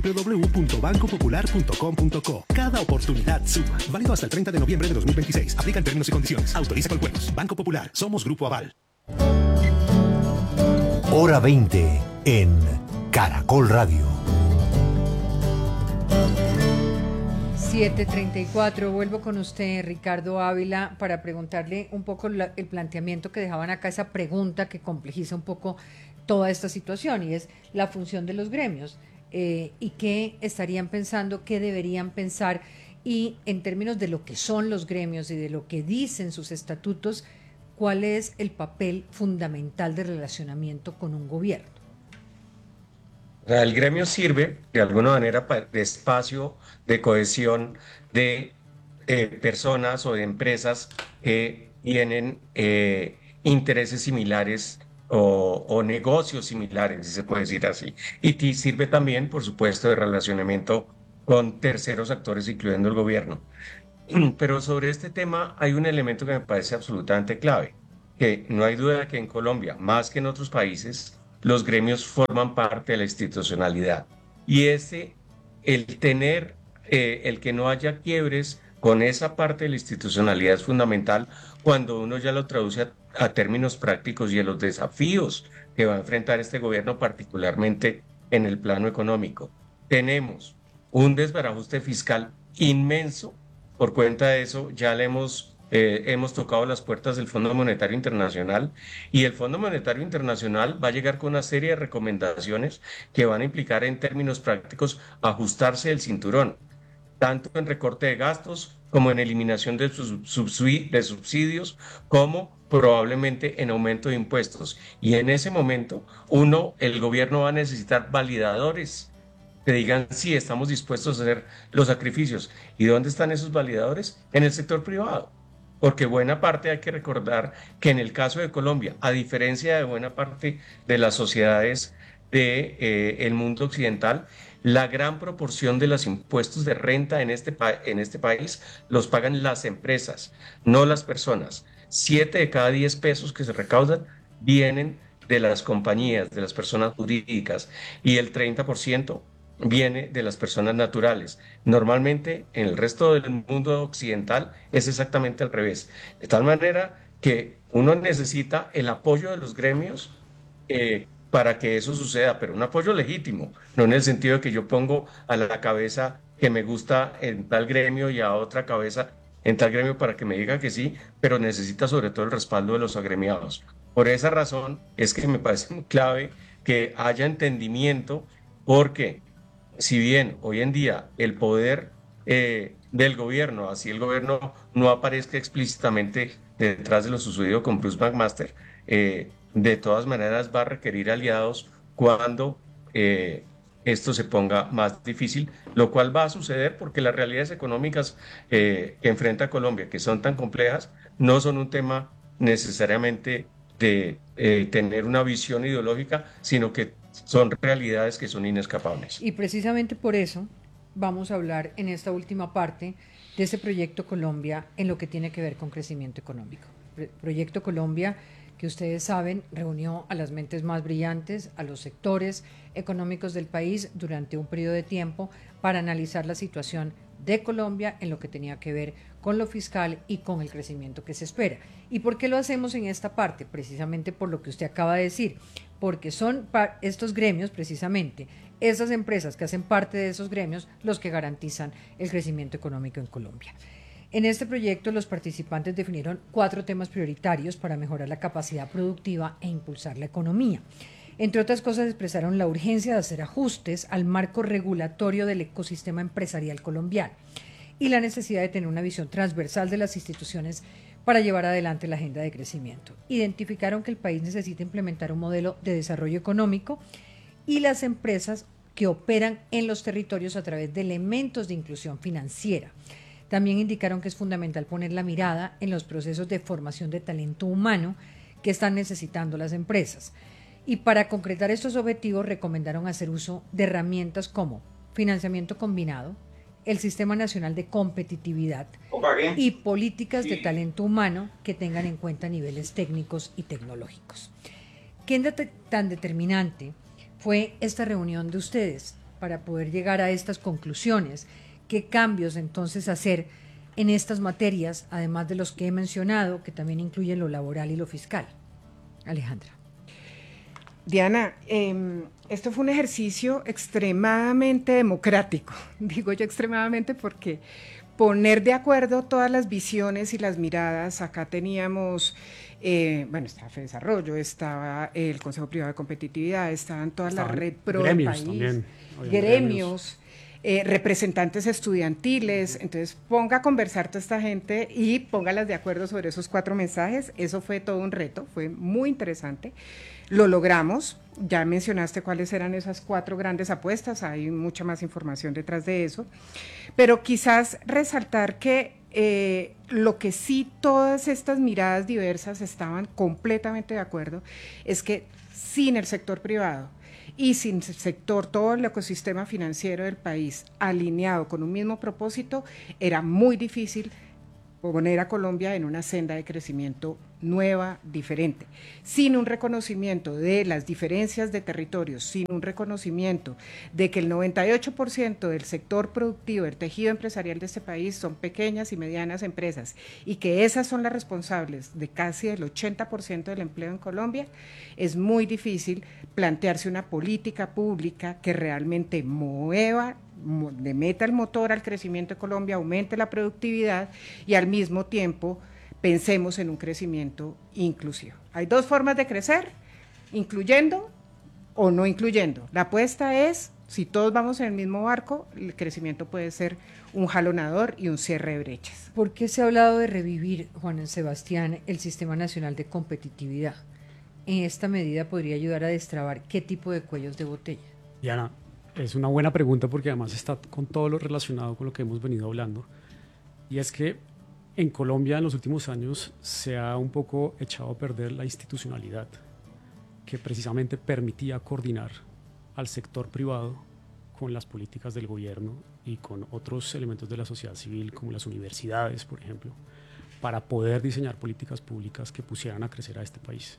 www.bancopopular.com.co. Cada oportunidad suma. Válido hasta el 30 de noviembre de 2026. Aplican términos y condiciones. Autoriza con juegos. Banco Popular. Somos Grupo Aval. Hora 20 en Caracol Radio. 7:34, vuelvo con usted, Ricardo Ávila, para preguntarle un poco el planteamiento que dejaban acá, esa pregunta que complejiza un poco toda esta situación, y es la función de los gremios, y qué estarían pensando, qué deberían pensar, y en términos de lo que son los gremios y de lo que dicen sus estatutos, cuál es el papel fundamental de relacionamiento con un gobierno. El gremio sirve de alguna manera de espacio de cohesión de personas o de empresas que tienen intereses similares o negocios similares, si se puede decir así. Y sirve también, por supuesto, de relacionamiento con terceros actores, incluyendo el gobierno. Pero sobre este tema hay un elemento que me parece absolutamente clave, que no hay duda de que en Colombia, más que en otros países, los gremios forman parte de la institucionalidad. Y el que no haya quiebres con esa parte de la institucionalidad es fundamental cuando uno ya lo traduce a términos prácticos y a los desafíos que va a enfrentar este gobierno, particularmente en el plano económico. Tenemos un desbarajuste fiscal inmenso. Por cuenta de eso, ya hemos tocado las puertas del Fondo Monetario Internacional, y el Fondo Monetario Internacional va a llegar con una serie de recomendaciones que van a implicar en términos prácticos ajustarse el cinturón, tanto en recorte de gastos como en eliminación de subsidios, como probablemente en aumento de impuestos. Y en ese momento, el gobierno va a necesitar validadores que digan sí, estamos dispuestos a hacer los sacrificios. ¿Y dónde están esos validadores? En el sector privado. Porque buena parte, hay que recordar que en el caso de Colombia, a diferencia de buena parte de las sociedades del mundo occidental, la gran proporción de los impuestos de renta en este país los pagan las empresas, no las personas. 7 de cada 10 pesos que se recaudan vienen de las compañías, de las personas jurídicas, y el 30% viene de las personas naturales. Normalmente en el resto del mundo occidental es exactamente al revés. De tal manera que uno necesita el apoyo de los gremios para que eso suceda, pero un apoyo legítimo, no en el sentido de que yo pongo a la cabeza que me gusta en tal gremio y a otra cabeza en tal gremio para que me diga que sí, pero necesita sobre todo el respaldo de los agremiados. Por esa razón es que me parece muy clave que haya entendimiento, porque si bien hoy en día el poder del gobierno, así el gobierno no aparezca explícitamente detrás de lo sucedido con Bruce McMaster, de todas maneras va a requerir aliados cuando esto se ponga más difícil, lo cual va a suceder porque las realidades económicas que enfrenta Colombia, que son tan complejas, no son un tema necesariamente de tener una visión ideológica, sino que son realidades que son inescapables. Y precisamente por eso vamos a hablar en esta última parte de ese Proyecto Colombia en lo que tiene que ver con crecimiento económico. Proyecto Colombia, que ustedes saben, reunió a las mentes más brillantes, a los sectores económicos del país durante un periodo de tiempo para analizar la situación de Colombia en lo que tenía que ver con lo fiscal y con el crecimiento que se espera. ¿Y por qué lo hacemos en esta parte? Precisamente por lo que usted acaba de decir, porque son estos gremios, precisamente, esas empresas que hacen parte de esos gremios, los que garantizan el crecimiento económico en Colombia. En este proyecto, los participantes definieron 4 temas prioritarios para mejorar la capacidad productiva e impulsar la economía. Entre otras cosas, expresaron la urgencia de hacer ajustes al marco regulatorio del ecosistema empresarial colombiano y la necesidad de tener una visión transversal de las instituciones para llevar adelante la agenda de crecimiento. Identificaron que el país necesita implementar un modelo de desarrollo económico y las empresas que operan en los territorios a través de elementos de inclusión financiera. También indicaron que es fundamental poner la mirada en los procesos de formación de talento humano que están necesitando las empresas. Y para concretar estos objetivos recomendaron hacer uso de herramientas como financiamiento combinado, el Sistema Nacional de Competitividad y políticas de talento humano que tengan en cuenta niveles técnicos y tecnológicos. ¿Qué tan determinante fue esta reunión de ustedes? para poder llegar a estas conclusiones? ¿Qué cambios entonces hacer en estas materias, además de los que he mencionado, que también incluyen lo laboral y lo fiscal? Alejandra. Diana, esto fue un ejercicio extremadamente democrático. Digo yo extremadamente porque poner de acuerdo todas las visiones y las miradas, acá teníamos, estaba FEDesarrollo, estaba el Consejo Privado de Competitividad, estaban toda la red pro del país, también, gremios, representantes estudiantiles. Entonces ponga a conversar toda esta gente y póngalas de acuerdo sobre esos 4 mensajes. Eso fue todo un reto, fue muy interesante. Lo logramos, ya mencionaste cuáles eran esas 4 grandes apuestas, hay mucha más información detrás de eso, pero quizás resaltar que lo que sí todas estas miradas diversas estaban completamente de acuerdo es que sin el sector privado y sin el sector, todo el ecosistema financiero del país alineado con un mismo propósito, era muy difícil poner a Colombia en una senda de crecimiento nueva, diferente, sin un reconocimiento de las diferencias de territorios, sin un reconocimiento de que el 98% del sector productivo, del tejido empresarial de este país son pequeñas y medianas empresas y que esas son las responsables de casi el 80% del empleo en Colombia, es muy difícil plantearse una política pública que realmente le meta el motor al crecimiento de Colombia, aumente la productividad y al mismo tiempo pensemos en un crecimiento inclusivo. Hay 2 formas de crecer, incluyendo o no incluyendo. La apuesta es, si todos vamos en el mismo barco, el crecimiento puede ser un jalonador y un cierre de brechas. ¿Por qué se ha hablado de revivir, Juan Sebastián, el Sistema Nacional de Competitividad? ¿En esta medida podría ayudar a destrabar qué tipo de cuellos de botella? Diana, es una buena pregunta porque además está con todo lo relacionado con lo que hemos venido hablando. Y es que en Colombia en los últimos años se ha un poco echado a perder la institucionalidad que precisamente permitía coordinar al sector privado con las políticas del gobierno y con otros elementos de la sociedad civil como las universidades, por ejemplo, para poder diseñar políticas públicas que pusieran a crecer a este país.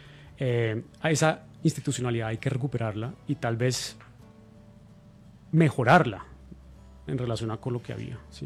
A esa institucionalidad hay que recuperarla y tal vez mejorarla en relación a con lo que había, ¿sí?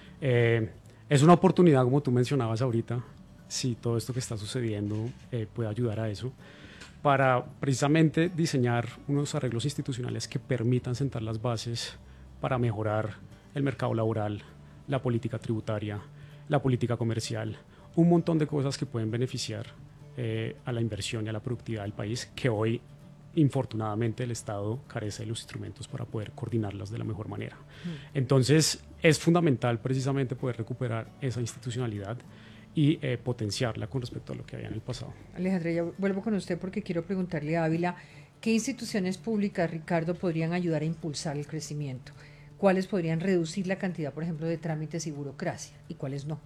Es una oportunidad, como tú mencionabas ahorita, si todo esto que está sucediendo puede ayudar a eso, para precisamente diseñar unos arreglos institucionales que permitan sentar las bases para mejorar el mercado laboral, la política tributaria, la política comercial, un montón de cosas que pueden beneficiar a la inversión y a la productividad del país, que hoy infortunadamente el Estado carece de los instrumentos para poder coordinarlas de la mejor manera. Entonces es fundamental precisamente poder recuperar esa institucionalidad y potenciarla con respecto a lo que había en el pasado. Alejandra, ya vuelvo con usted porque quiero preguntarle a Ávila, ¿qué instituciones públicas, Ricardo, podrían ayudar a impulsar el crecimiento? ¿Cuáles podrían reducir la cantidad, por ejemplo, de trámites y burocracia? ¿Y cuáles no?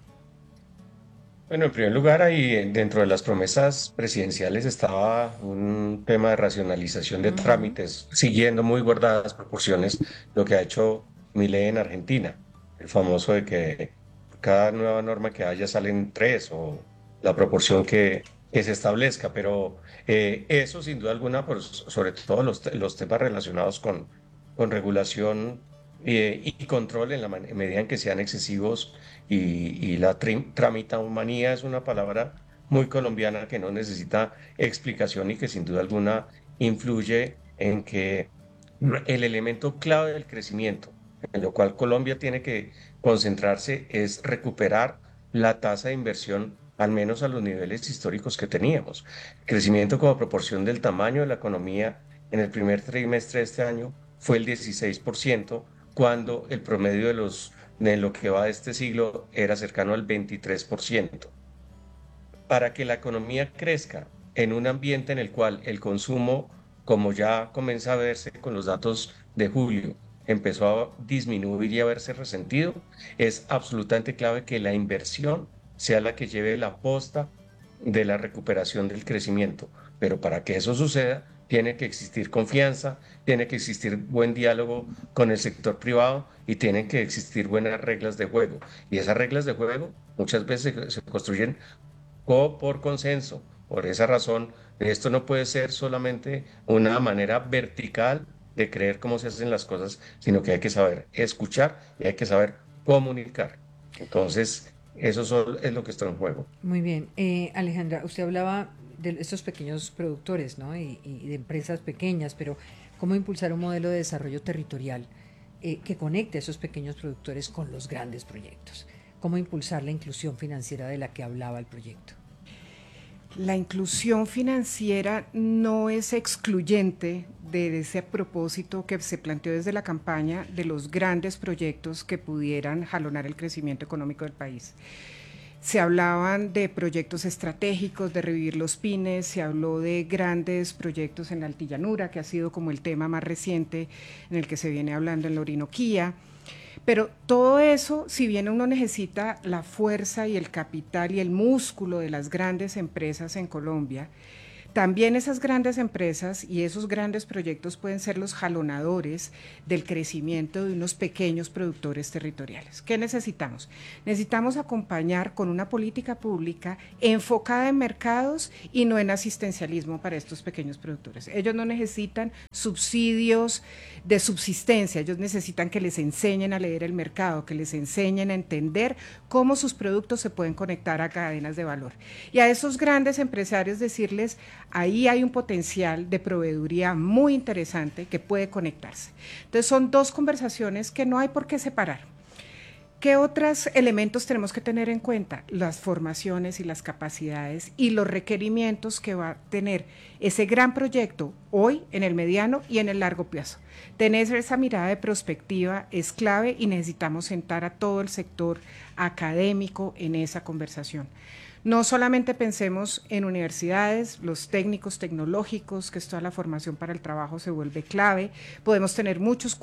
Bueno, en primer lugar, ahí dentro de las promesas presidenciales estaba un tema de racionalización de trámites, siguiendo muy guardadas proporciones lo que ha hecho Milei en Argentina, el famoso de que cada nueva norma que haya salen 3 o la proporción que se establezca, pero eso sin duda alguna, pues, sobre todo los temas relacionados con regulación y control en la medida en que sean excesivos y la tramitahumanía es una palabra muy colombiana que no necesita explicación y que sin duda alguna influye en que el elemento clave del crecimiento, en lo cual Colombia tiene que concentrarse, es recuperar la tasa de inversión al menos a los niveles históricos que teníamos. El crecimiento como proporción del tamaño de la economía en el primer trimestre de este año fue el 16%, cuando el promedio de lo que va de este siglo era cercano al 23%. Para que la economía crezca en un ambiente en el cual el consumo, como ya comienza a verse con los datos de julio, empezó a disminuir y a verse resentido, es absolutamente clave que la inversión sea la que lleve la posta de la recuperación del crecimiento. Pero para que eso suceda, tiene que existir confianza, tiene que existir buen diálogo con el sector privado y tienen que existir buenas reglas de juego. Y esas reglas de juego muchas veces se construyen por consenso. Por esa razón, esto no puede ser solamente una manera vertical de creer cómo se hacen las cosas, sino que hay que saber escuchar y hay que saber comunicar. Entonces, es lo que está en juego. Muy bien. Alejandra, usted hablaba de estos pequeños productores, ¿no? Y de empresas pequeñas, pero ¿cómo impulsar un modelo de desarrollo territorial que conecte a esos pequeños productores con los grandes proyectos? ¿Cómo impulsar la inclusión financiera de la que hablaba el proyecto? La inclusión financiera no es excluyente de ese propósito que se planteó desde la campaña de los grandes proyectos que pudieran jalonar el crecimiento económico del país. Se hablaban de proyectos estratégicos, de revivir los pymes, se habló de grandes proyectos en la Altillanura, que ha sido como el tema más reciente en el que se viene hablando en la Orinoquía. Pero todo eso, si bien uno necesita la fuerza y el capital y el músculo de las grandes empresas en Colombia, también esas grandes empresas y esos grandes proyectos pueden ser los jalonadores del crecimiento de unos pequeños productores territoriales. ¿Qué necesitamos? Necesitamos acompañar con una política pública enfocada en mercados y no en asistencialismo para estos pequeños productores. Ellos no necesitan subsidios de subsistencia, ellos necesitan que les enseñen a leer el mercado, que les enseñen a entender cómo sus productos se pueden conectar a cadenas de valor. Y a esos grandes empresarios decirles, ahí hay un potencial de proveeduría muy interesante que puede conectarse. Entonces son dos conversaciones que no hay por qué separar. ¿Qué otros elementos tenemos que tener en cuenta? Las formaciones y las capacidades y los requerimientos que va a tener ese gran proyecto hoy, en el mediano y en el largo plazo. Tener esa mirada de prospectiva es clave y necesitamos sentar a todo el sector académico en esa conversación. No solamente pensemos en universidades, los técnicos tecnológicos, que es toda la formación para el trabajo se vuelve clave. Podemos tener muchos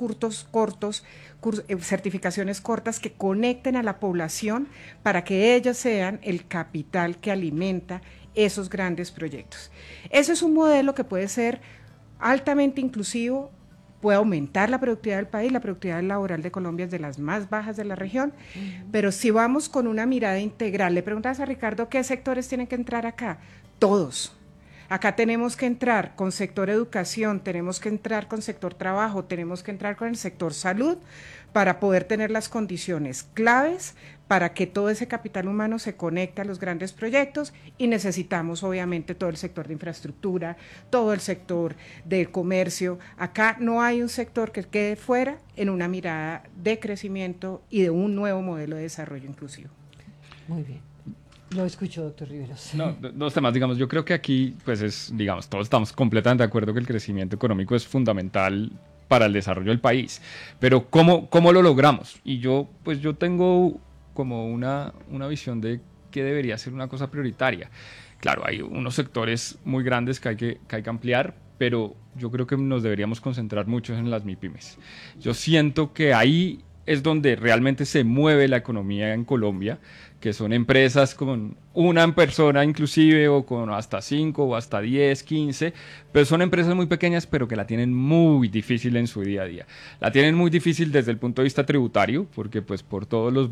certificaciones cortas que conecten a la población para que ellos sean el capital que alimenta esos grandes proyectos. Ese es un modelo que puede ser altamente inclusivo, puede aumentar la productividad del país. La productividad laboral de Colombia es de las más bajas de la región, pero si vamos con una mirada integral, le preguntas a Ricardo qué sectores tienen que entrar acá, todos. Acá tenemos que entrar con sector educación, tenemos que entrar con sector trabajo, tenemos que entrar con el sector salud para poder tener las condiciones claves para que todo ese capital humano se conecte a los grandes proyectos, y necesitamos obviamente todo el sector de infraestructura, todo el sector del comercio. Acá no hay un sector que quede fuera en una mirada de crecimiento y de un nuevo modelo de desarrollo inclusivo. Muy bien. Lo escucho, doctor Riveros. No, dos temas, digamos, yo creo que aquí, pues todos estamos completamente de acuerdo que el crecimiento económico es fundamental para el desarrollo del país, pero ¿cómo lo logramos? Y yo tengo como una visión de que debería ser una cosa prioritaria. Claro, hay unos sectores muy grandes que hay que ampliar, pero yo creo que nos deberíamos concentrar mucho en las MIPYMES. Yo siento que ahí es donde realmente se mueve la economía en Colombia, que son empresas con una persona inclusive, o con hasta 5 o hasta 10, 15, pero son empresas muy pequeñas, pero que la tienen muy difícil en su día a día. La tienen muy difícil desde el punto de vista tributario, porque pues por todos les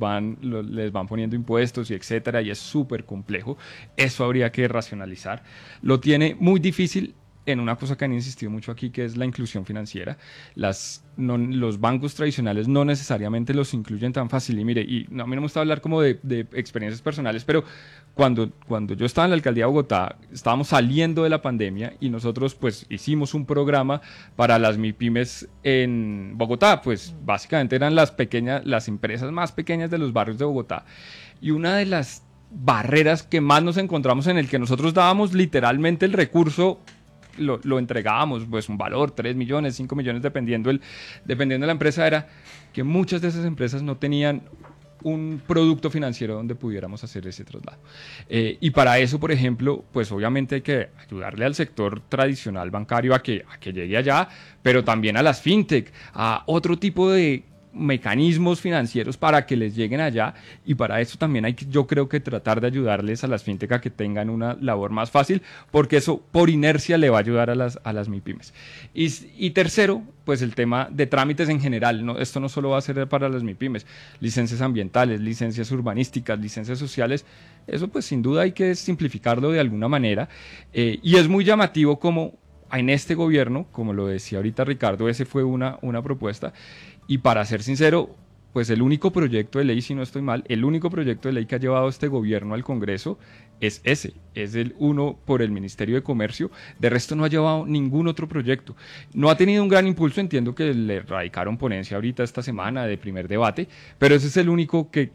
van poniendo impuestos y etcétera, y es súper complejo. Eso habría que racionalizar. Lo tiene muy difícil en una cosa que han insistido mucho aquí, que es la inclusión financiera. Los bancos tradicionales no necesariamente los incluyen tan fácil. Y mire, a mí no me gusta hablar como de experiencias personales, pero cuando yo estaba en la alcaldía de Bogotá, estábamos saliendo de la pandemia y nosotros pues hicimos un programa para las MIPYMES en Bogotá. Pues básicamente eran las empresas más pequeñas de los barrios de Bogotá. Y una de las barreras que más nos encontramos, en el que nosotros dábamos literalmente el recurso, lo entregábamos, pues un valor, 3 millones, 5 millones, dependiendo de la empresa, era que muchas de esas empresas no tenían un producto financiero donde pudiéramos hacer ese traslado. Y para eso, por ejemplo, pues obviamente hay que ayudarle al sector tradicional bancario a que llegue allá, pero también a las fintech, a otro tipo de mecanismos financieros para que les lleguen allá, y para eso también yo creo que tratar de ayudarles a las fintech a que tengan una labor más fácil, porque eso por inercia le va a ayudar a las MIPYMES. Y tercero, pues el tema de trámites en general, esto no solo va a ser para las MIPYMES, licencias ambientales, licencias urbanísticas, licencias sociales, eso pues sin duda hay que simplificarlo de alguna manera, y es muy llamativo como en este gobierno, como lo decía ahorita Ricardo, ese fue una propuesta, y para ser sincero, pues el único proyecto de ley, si no estoy mal, el único proyecto de ley que ha llevado este gobierno al Congreso es ese, es el uno por el Ministerio de Comercio. De resto no ha llevado ningún otro proyecto. No ha tenido un gran impulso, entiendo que le radicaron ponencia ahorita esta semana de primer debate, pero ese es el único que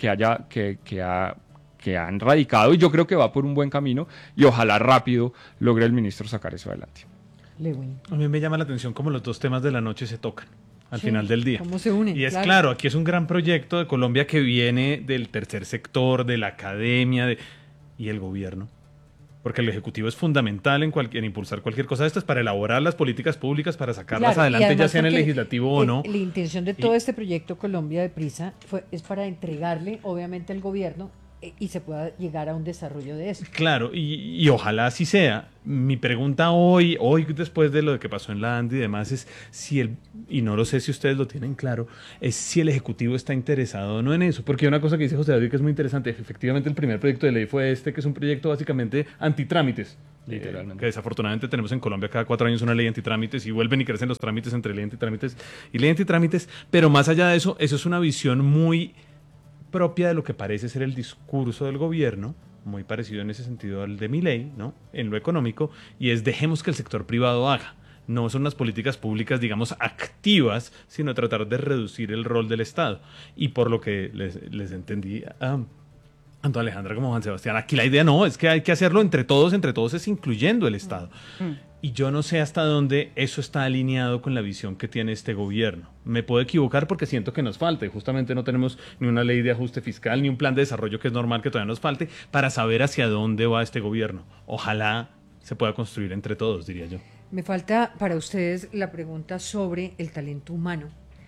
han radicado, y yo creo que va por un buen camino, y ojalá rápido logre el ministro sacar eso adelante. Lewin. A mí me llama la atención cómo los dos temas de la noche se tocan al Sí, final del día. ¿cómo se unen? Y es claro, aquí es un gran proyecto de Colombia que viene del tercer sector, de la academia y el gobierno. Porque el Ejecutivo es fundamental en impulsar cualquier cosa de estas para elaborar las políticas públicas, para sacarlas Claro, y adelante, ya además sea en el porque, legislativo o no. La intención de todo este proyecto Colombia Deprisa es para entregarle, obviamente, al gobierno y se pueda llegar a un desarrollo de eso. Claro, y ojalá así sea. Mi pregunta hoy después de lo que pasó en la ANDI y demás, es y no lo sé si ustedes lo tienen claro, es si el Ejecutivo está interesado o no en eso. Porque hay una cosa que dice José David que es muy interesante. Efectivamente, el primer proyecto de ley fue que es un proyecto básicamente antitrámites. Literalmente. Que desafortunadamente tenemos en Colombia cada 4 años una ley antitrámites y vuelven y crecen los trámites entre ley antitrámites y ley antitrámites. Pero más allá de eso, eso es una visión muy propia de lo que parece ser el discurso del gobierno, muy parecido en ese sentido al de Milei, ¿no? En lo económico, y es dejemos que el sector privado haga. No son unas políticas públicas, digamos, activas, sino tratar de reducir el rol del Estado. Y por lo que les entendí tanto a Alejandra como a Juan Sebastián, aquí la idea no, es que hay que hacerlo entre todos es incluyendo el Estado. Y yo no sé hasta dónde eso está alineado con la visión que tiene este gobierno. Me puedo equivocar porque siento que nos falta, y justamente no tenemos ni una ley de ajuste fiscal, ni un plan de desarrollo, que es normal que todavía nos falte, para saber hacia dónde va este gobierno. Ojalá se pueda construir entre todos, diría yo. Me falta para ustedes la pregunta sobre el talento humano.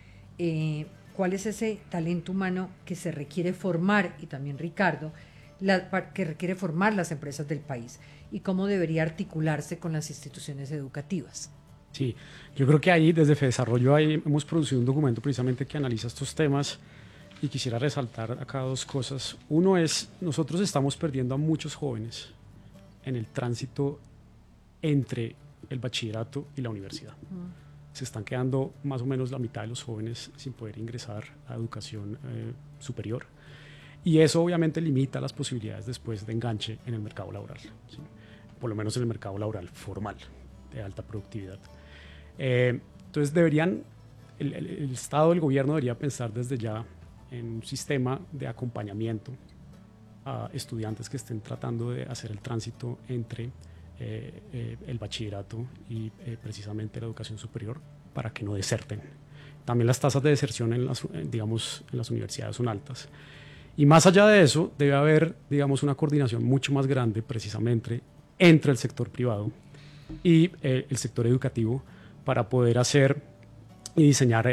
¿Cuál es ese talento humano que se requiere formar, y también Ricardo, que requiere formar las empresas del país, y cómo debería articularse con las instituciones educativas? Sí, yo creo que ahí desde FEDesarrollo hemos producido un documento precisamente que analiza estos temas, y quisiera resaltar acá dos cosas. Uno es, nosotros estamos perdiendo a muchos jóvenes en el tránsito entre el bachillerato y la universidad. Se están quedando más o menos la mitad de los jóvenes sin poder ingresar a educación superior, y eso obviamente limita las posibilidades después de enganche en el mercado laboral, ¿sí? Por lo menos en el mercado laboral formal de alta productividad. Entonces el Estado, el gobierno debería pensar desde ya en un sistema de acompañamiento a estudiantes que estén tratando de hacer el tránsito entre el bachillerato y precisamente la educación superior, para que no deserten. También las tasas de deserción en las universidades son altas. Y más allá de eso, debe haber, digamos, una coordinación mucho más grande precisamente entre el sector privado y el sector educativo, para poder hacer y diseñar,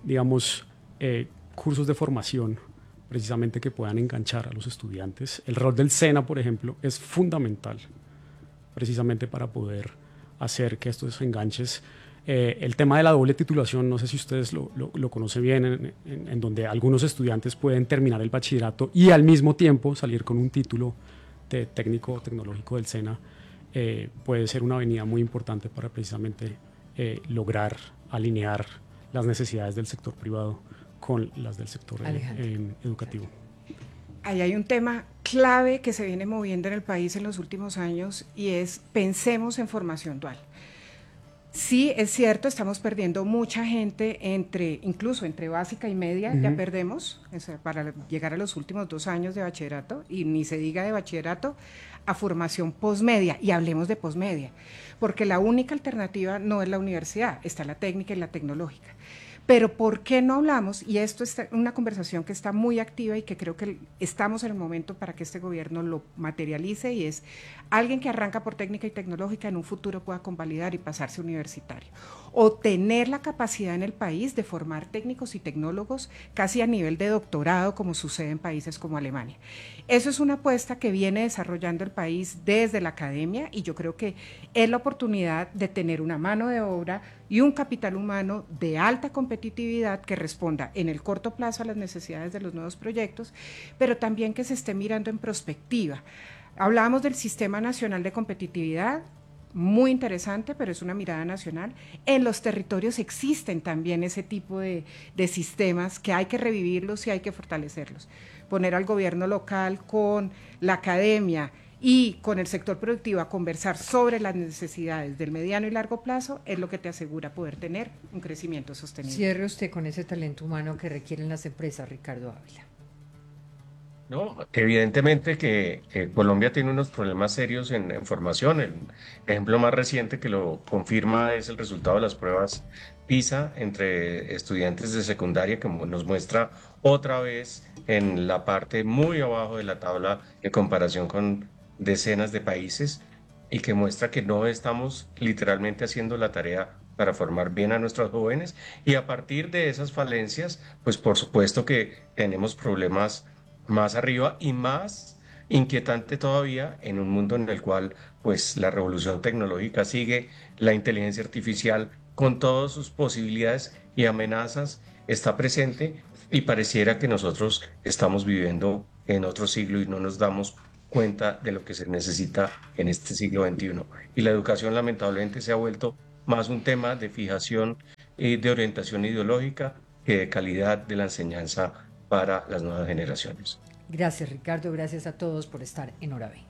cursos de formación precisamente que puedan enganchar a los estudiantes. El rol del SENA, por ejemplo, es fundamental precisamente para poder hacer que estos enganches. El tema de la doble titulación, no sé si ustedes lo conocen bien, en donde algunos estudiantes pueden terminar el bachillerato y al mismo tiempo salir con un título de técnico tecnológico del SENA, puede ser una avenida muy importante para precisamente lograr alinear las necesidades del sector privado con las del sector educativo. Ahí hay un tema clave que se viene moviendo en el país en los últimos años, y es pensemos en formación dual. Sí, es cierto, estamos perdiendo mucha gente incluso entre básica y media, ya perdemos, para llegar a los últimos 2 años de bachillerato, y ni se diga de bachillerato a formación posmedia, y hablemos de posmedia, porque la única alternativa no es la universidad, está la técnica y la tecnológica. Pero ¿por qué no hablamos? Y esto es una conversación que está muy activa y que creo que estamos en el momento para que este gobierno lo materialice, y es alguien que arranca por técnica y tecnológica en un futuro pueda convalidar y pasarse universitario, o tener la capacidad en el país de formar técnicos y tecnólogos casi a nivel de doctorado, como sucede en países como Alemania. Eso es una apuesta que viene desarrollando el país desde la academia, y yo creo que es la oportunidad de tener una mano de obra y un capital humano de alta competitividad que responda en el corto plazo a las necesidades de los nuevos proyectos, pero también que se esté mirando en perspectiva. Hablábamos del Sistema Nacional de Competitividad, muy interesante, pero es una mirada nacional. En los territorios existen también ese tipo de sistemas que hay que revivirlos y hay que fortalecerlos. Poner al gobierno local con la academia y con el sector productivo a conversar sobre las necesidades del mediano y largo plazo es lo que te asegura poder tener un crecimiento sostenible. Cierre usted con ese talento humano que requieren las empresas, Ricardo Ávila. No, evidentemente que Colombia tiene unos problemas serios en formación. El ejemplo más reciente que lo confirma es el resultado de las pruebas PISA entre estudiantes de secundaria, que nos muestra otra vez en la parte muy abajo de la tabla en comparación con decenas de países, y que muestra que no estamos literalmente haciendo la tarea para formar bien a nuestros jóvenes. Y a partir de esas falencias, pues por supuesto que tenemos problemas más arriba y más inquietante todavía en un mundo en el cual pues la revolución tecnológica sigue, la inteligencia artificial con todas sus posibilidades y amenazas está presente, y pareciera que nosotros estamos viviendo en otro siglo y no nos damos cuenta de lo que se necesita en este siglo XXI. Y la educación lamentablemente se ha vuelto más un tema de fijación y de orientación ideológica que de calidad de la enseñanza para las nuevas generaciones. Gracias, Ricardo. Gracias a todos por estar en Hora 20.